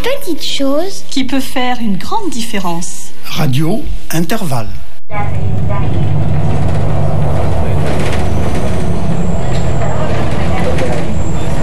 petite chose qui peut faire une grande différence. Radio Intervalle.